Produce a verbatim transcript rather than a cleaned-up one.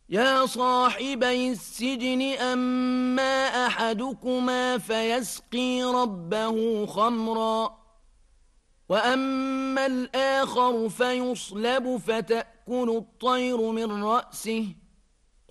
يا صاحبي السجن أما أحدكما فيسقي ربه خمرا وأما الآخر فيصلب فتأكل الطير من رأسه